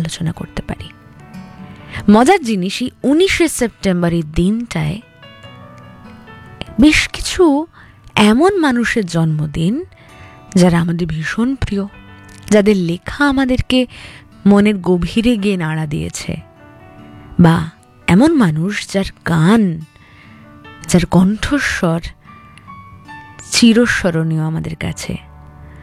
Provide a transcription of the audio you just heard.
আলোচনা করতে পারি। মজার জিনিস, এই 19শে সেপ্টেম্বর এই দিনটায় বেশ কিছু এমন মানুষের জন্মদিন যারা আমাদের ভীষণ প্রিয়, যাদের লেখা আমাদেরকে মনের গভীরে গিয়ে নাড়া দিয়েছে, বা এমন মানুষ যার গান, যার কণ্ঠস্বর চিরস্মরণীয় আমাদের কাছে।